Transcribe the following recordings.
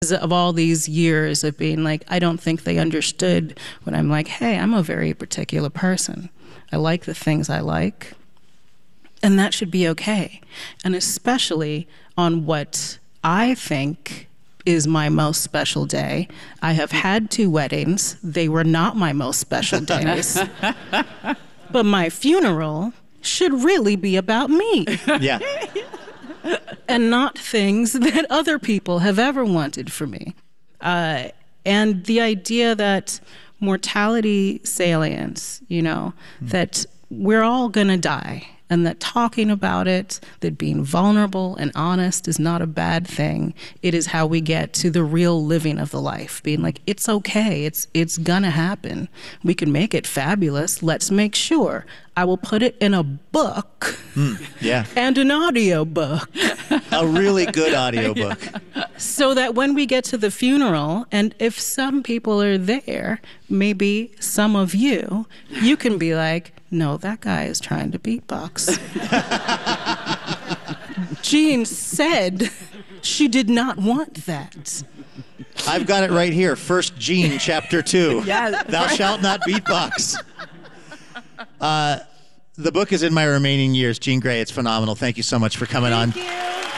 of all these years of being like, I don't think they understood when I'm like, hey, I'm a very particular person. I like the things I like, and that should be okay. And especially on what I think is my most special day. I have had 2 weddings. They were not my most special days. But my funeral should really be about me. Yeah. And not things that other people have ever wanted for me. And the idea that mortality salience, that we're all going to die, and that talking about it, that being vulnerable and honest is not a bad thing. It is how we get to the real living of the life, being like, it's okay, it's gonna happen. We can make it fabulous. Let's make sure. I will put it in a book and an audiobook. A really good audiobook. So that when we get to the funeral, and if some people are there, maybe some of you can be like, no, that guy is trying to beatbox. Jean said she did not want that. I've got it right here. 1 Jean, chapter 2. Yeah, Thou shalt not beatbox. The book is In My Remaining Years. Jean Grey, it's phenomenal. Thank you so much for coming on. Thank you.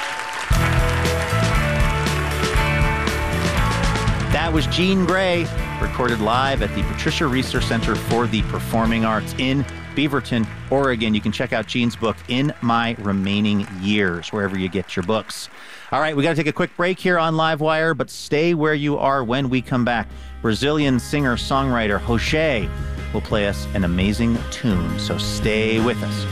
That was Jean Grey, recorded live at the Patricia Research Center for the Performing Arts in Beaverton, Oregon. You can check out Jean's book, In My Remaining Years, wherever you get your books. All right, we got to take a quick break here on Livewire, but stay where you are when we come back. Brazilian singer-songwriter José will play us an amazing tune, so stay with us.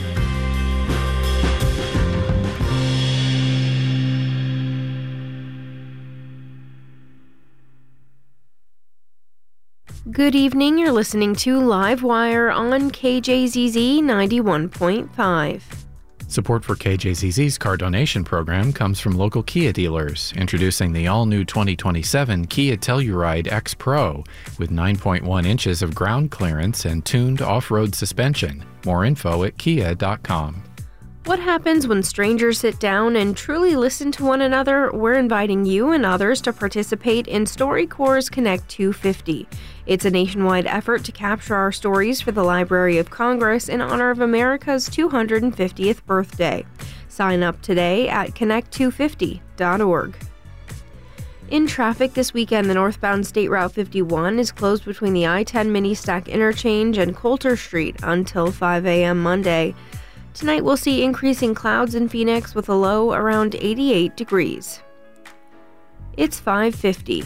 Good evening, you're listening to Livewire on KJZZ 91.5. Support for KJZZ's car donation program comes from local Kia dealers, introducing the all-new 2027 Kia Telluride X Pro with 9.1 inches of ground clearance and tuned off-road suspension. More info at kia.com. What happens when strangers sit down and truly listen to one another? We're inviting you and others to participate in StoryCorps Connect 250. It's a nationwide effort to capture our stories for the Library of Congress in honor of America's 250th birthday. Sign up today at connect250.org. In traffic this weekend, the northbound State Route 51 is closed between the I-10 Mini-Stack Interchange and Coulter Street until 5 a.m. Monday. Tonight we'll see increasing clouds in Phoenix with a low around 88 degrees. It's 5:50.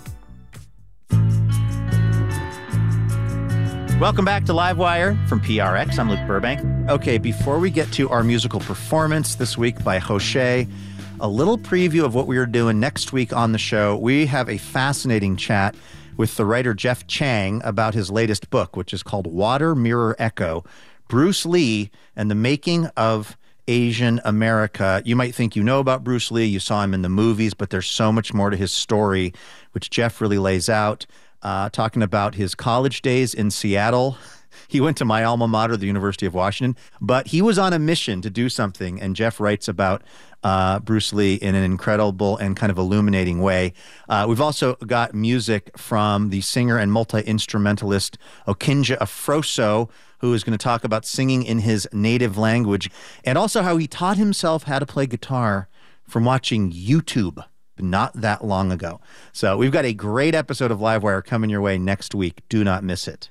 Welcome back to Livewire from PRX. I'm Luke Burbank. Okay, before we get to our musical performance this week by José, a little preview of what we are doing next week on the show. We have a fascinating chat with the writer Jeff Chang about his latest book, which is called Water Mirror Echo, Bruce Lee and the Making of Asian America. You might think you know about Bruce Lee, you saw him in the movies, but there's so much more to his story, which Jeff really lays out, talking about his college days in Seattle. He went to my alma mater, the University of Washington, but he was on a mission to do something, and Jeff writes about Bruce Lee in an incredible and kind of illuminating way. We've also got music from the singer and multi-instrumentalist Okinja Afroso, who is going to talk about singing in his native language, and also how he taught himself how to play guitar from watching YouTube not that long ago. So we've got a great episode of Livewire coming your way next week. Do not miss it.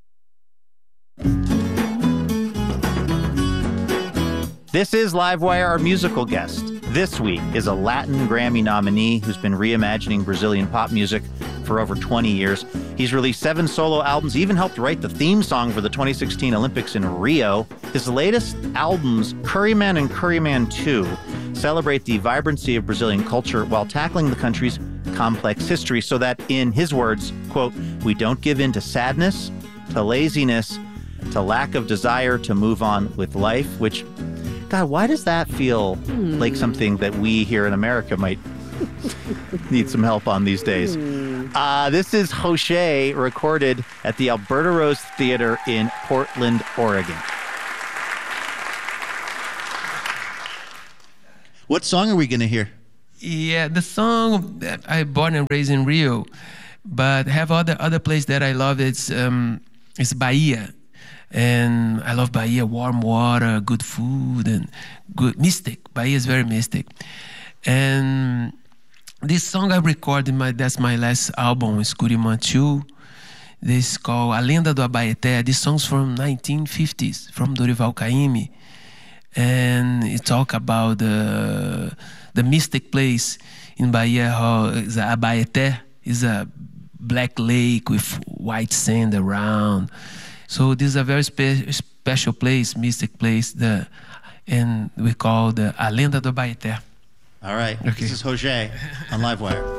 This is Livewire, our musical guest. This week is a Latin Grammy nominee who's been reimagining Brazilian pop music for over 20 years. He's released 7 solo albums, even helped write the theme song for the 2016 Olympics in Rio. His latest albums, Curryman and Curryman 2, celebrate the vibrancy of Brazilian culture while tackling the country's complex history so that, in his words, quote, we don't give in to sadness, to laziness, to lack of desire to move on with life, which, God, why does that feel like something that we here in America might need some help on these days? This is José, recorded at the Alberta Rose Theater in Portland, Oregon. What song are we going to hear? Yeah, the song that I born and raised in Rio, but have other place that I love. It's Bahia, and I love Bahia. Warm water, good food, and good mystic. Bahia is very mystic, and this song I recorded that's my last album, Escuridão 2. This is called A Lenda do Abaeté. This song's from 1950s, from Dorival Caymmi, and it talk about the mystic place in Bahia. How Abaeté is a black lake with white sand around. So this is a very special place, mystic place, and we call the A Lenda do Abaeté. All right. Okay. This is Jose on Livewire.